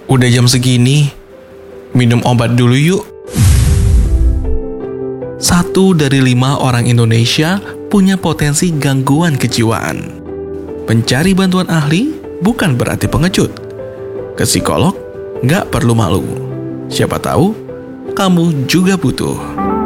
Udah jam segini, minum obat dulu yuk. 1 dari 5 orang Indonesia punya potensi gangguan kejiwaan. Mencari bantuan ahli bukan berarti pengecut. Ke psikolog nggak perlu malu. Siapa tahu kamu juga butuh.